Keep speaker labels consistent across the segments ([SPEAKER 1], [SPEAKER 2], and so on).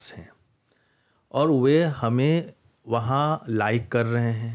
[SPEAKER 1] हैं और वे हमें वहाँ लाइक कर रहे हैं,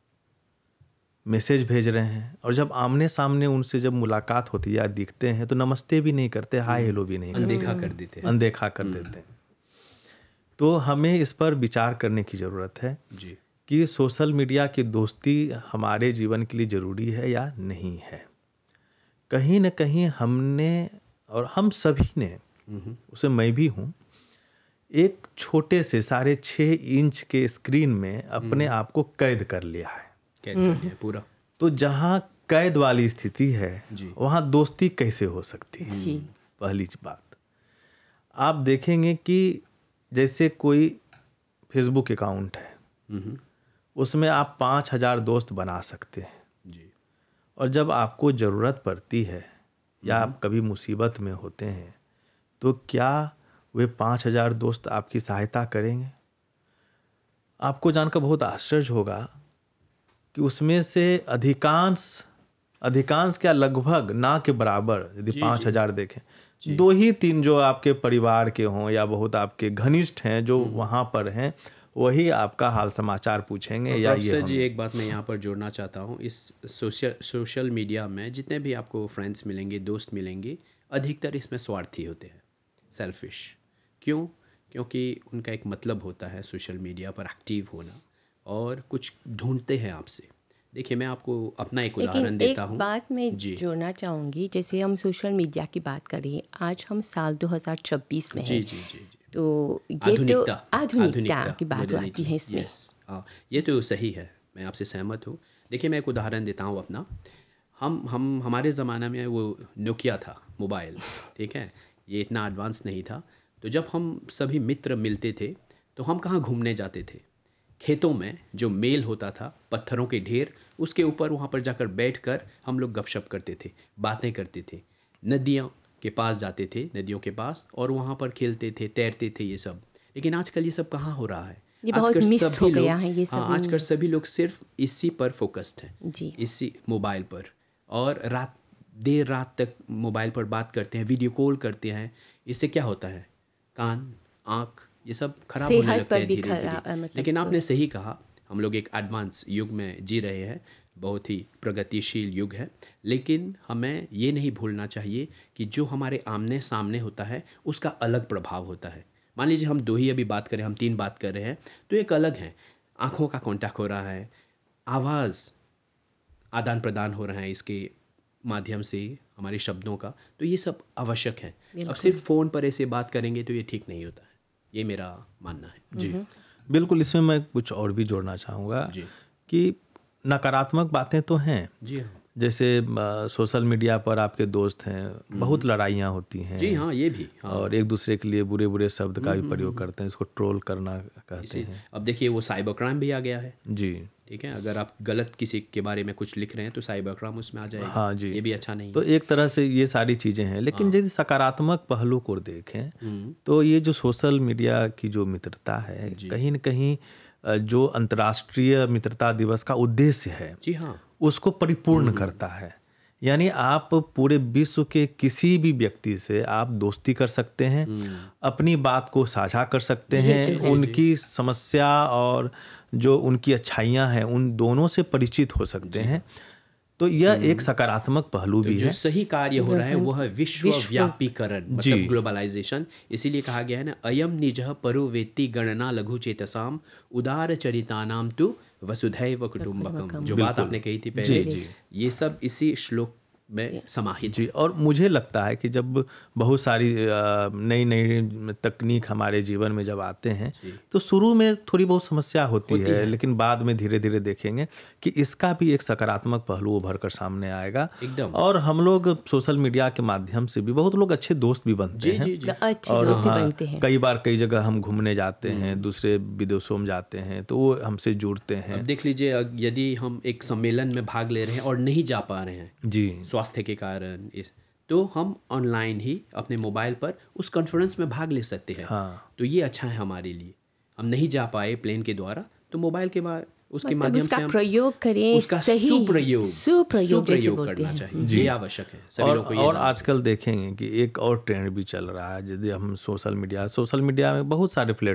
[SPEAKER 1] मैसेज भेज रहे हैं, और जब आमने सामने उनसे जब मुलाकात होती है या दिखते हैं तो नमस्ते भी नहीं करते, हाय हेलो भी नहीं करते, अनदेखा कर देते हैं। तो हमें इस पर विचार करने की ज़रूरत है
[SPEAKER 2] जी
[SPEAKER 1] कि सोशल मीडिया की दोस्ती हमारे जीवन के लिए ज़रूरी है या नहीं है। कहीं न कहीं हमने, और हम सभी ने, उसे मैं भी हूँ, एक छोटे से 6.5 इंच के स्क्रीन में अपने आप को कैद कर लिया है।
[SPEAKER 2] कैद कर लिया पूरा।
[SPEAKER 1] तो जहाँ कैद वाली स्थिति है वहाँ दोस्ती कैसे हो सकती है?
[SPEAKER 3] जी।
[SPEAKER 1] पहली बात, आप देखेंगे कि जैसे कोई फेसबुक अकाउंट है, उसमें आप 5,000 दोस्त बना सकते हैं
[SPEAKER 2] जी।
[SPEAKER 1] और जब आपको ज़रूरत पड़ती है या आप कभी मुसीबत में होते हैं तो क्या वे 5,000 दोस्त आपकी सहायता करेंगे? आपको जानकर बहुत आश्चर्य होगा कि उसमें से अधिकांश क्या, लगभग ना के बराबर, यदि 5,000 देखें, 2 ही 3 जो आपके परिवार के हों या बहुत आपके घनिष्ठ हैं जो वहाँ पर हैं, वही आपका हाल समाचार पूछेंगे। या ये
[SPEAKER 2] प्रोफेसर जी, एक बात मैं यहाँ पर जोड़ना चाहता हूँ। इस सोशल मीडिया में जितने भी आपको फ्रेंड्स मिलेंगे, दोस्त मिलेंगे, अधिकतर इसमें स्वार्थी होते हैं, सेल्फिश। क्यों? क्योंकि उनका एक मतलब होता है सोशल मीडिया पर एक्टिव होना और कुछ ढूंढते हैं आपसे। देखिए, मैं आपको अपना एक उदाहरण देता हूँ।
[SPEAKER 3] एक बात मैं जोड़ना चाहूँगी, जैसे हम सोशल मीडिया की बात करें, आज हम साल 2026 में हैं।
[SPEAKER 2] जी।
[SPEAKER 3] तो ये तो आधुनिकता की बात आती है इसमें।
[SPEAKER 2] हाँ, ये तो सही है, मैं आपसे सहमत हूँ। देखिए, मैं एक उदाहरण देता हूँ अपना। हम हमारे ज़माने में वो नोकिया था मोबाइल, ठीक है, ये इतना एडवांस नहीं था। तो जब हम सभी मित्र मिलते थे तो हम कहाँ घूमने जाते थे? खेतों में जो मेल होता था, पत्थरों के ढेर, उसके ऊपर वहाँ पर जाकर बैठकर हम लोग गपशप करते थे, बातें करते थे। नदियों के पास जाते थे, नदियों के पास, और वहाँ पर खेलते थे, तैरते थे, ये सब। लेकिन आजकल ये सब कहाँ हो रहा है?
[SPEAKER 3] ये बहुत मिस हो गया है ये सब।
[SPEAKER 2] हाँ, आजकल सभी लोग सिर्फ इसी पर फोकस्ड हैं,
[SPEAKER 3] जी।
[SPEAKER 2] इसी मोबाइल पर, और देर रात तक मोबाइल पर बात करते हैं, वीडियो कॉल करते हैं। इससे क्या होता है? कान, आँख, ये सब खराब होने लगते हैं धीरे धीरे। लेकिन आपने सही कहा, हम लोग एक एडवांस युग में जी रहे हैं, बहुत ही प्रगतिशील युग है। लेकिन हमें ये नहीं भूलना चाहिए कि जो हमारे आमने सामने होता है उसका अलग प्रभाव होता है। मान लीजिए हम 2 ही अभी बात करें, हम 3 बात कर रहे हैं, तो एक अलग है। आँखों का कांटेक्ट हो रहा है, आवाज़ आदान प्रदान हो रहा है इसके माध्यम से, हमारे शब्दों का, तो ये सब आवश्यक है। अब सिर्फ फ़ोन पर ऐसे बात करेंगे तो ये ठीक नहीं होता है, ये मेरा मानना है।
[SPEAKER 1] जी बिल्कुल। इसमें मैं कुछ और भी जोड़ना चाहूँगा कि नकारात्मक बातें तो हैं।
[SPEAKER 2] जी हाँ।
[SPEAKER 1] जैसे सोशल मीडिया पर आपके दोस्त हैं, बहुत लड़ाइयाँ होती हैं।
[SPEAKER 2] जी हाँ, ये भी। हाँ।
[SPEAKER 1] और एक दूसरे के लिए बुरे बुरे शब्द का भी प्रयोग करते हैं, इसको ट्रोल करना कहते हैं।
[SPEAKER 2] अब देखिए, वो साइबर क्राइम भी आ गया है।
[SPEAKER 1] जी,
[SPEAKER 2] ठीक है, अगर आप गलत किसी के बारे में कुछ लिख रहे हैं तो साइबर क्राइम उसमें आ जाएगा।
[SPEAKER 1] हाँ जी,
[SPEAKER 2] ये भी अच्छा नहीं
[SPEAKER 1] तो
[SPEAKER 2] है।
[SPEAKER 1] एक तरह से ये सारी चीज़ें हैं। लेकिन यदि सकारात्मक पहलू को देखें तो ये जो सोशल मीडिया की जो मित्रता है, कहीं न कहीं जो अंतर्राष्ट्रीय मित्रता दिवस का उद्देश्य है,
[SPEAKER 2] जी हाँ,
[SPEAKER 1] उसको परिपूर्ण करता है। यानी आप पूरे विश्व के किसी भी व्यक्ति से आप दोस्ती कर सकते हैं, अपनी बात को साझा कर सकते हैं, उनकी समस्या और जो उनकी अच्छाइयाँ हैं उन दोनों से परिचित हो सकते हैं। तो यह एक सकारात्मक पहलू भी
[SPEAKER 2] जो
[SPEAKER 1] है।
[SPEAKER 2] सही कार्य हो रहा है वो है विश्वव्यापीकरण, मतलब ग्लोबलाइजेशन। इसीलिए कहा गया है ना, अयम निजः परो वेत्ति गणना लघु चेतसाम उदार चरितानाम तु वसुधैव कुटुंबकम। जो बात आपने कही थी पहले, ये सब इसी श्लोक में समाहित
[SPEAKER 1] जी। और मुझे लगता है कि जब बहुत सारी नई नई तकनीक हमारे जीवन में जब आते हैं तो शुरू में थोड़ी बहुत समस्या होती है, लेकिन बाद में धीरे धीरे देखेंगे कि इसका भी एक सकारात्मक पहलू उभर कर सामने आएगा।
[SPEAKER 2] एकदम।
[SPEAKER 1] और हम लोग सोशल मीडिया के माध्यम से भी बहुत लोग अच्छे दोस्त भी बनते हैं।
[SPEAKER 3] और हाँ,
[SPEAKER 1] कई बार कई जगह हम घूमने जाते हैं, दूसरे विदेशों में जाते हैं तो वो हमसे जुड़ते हैं।
[SPEAKER 2] अब देख लीजिए, यदि हम एक सम्मेलन में भाग ले रहे हैं और नहीं जा पा रहे हैं
[SPEAKER 1] जी,
[SPEAKER 2] स्वास्थ्य के कारण, तो हम ऑनलाइन ही अपने मोबाइल पर उस कॉन्फ्रेंस में भाग ले सकते हैं।
[SPEAKER 1] हाँ।
[SPEAKER 2] तो ये अच्छा है हमारे लिए। हम नहीं जा पाए प्लेन के द्वारा, तो मोबाइल के उसके माध्यम से हम
[SPEAKER 3] प्रयोग करें,
[SPEAKER 2] उसका
[SPEAKER 3] सही
[SPEAKER 2] सुप्रयोग
[SPEAKER 3] बोलते
[SPEAKER 2] करना
[SPEAKER 3] हैं।
[SPEAKER 2] चाहिए। ये आवश्यक है सभी लोगों को ये
[SPEAKER 1] और
[SPEAKER 2] जानना
[SPEAKER 1] आजकल देखेंगे कि एक और ट्रेंड भी चल रहा है। यदि हम सोशल मीडिया में बहुत सारे प्लेटफॉर्म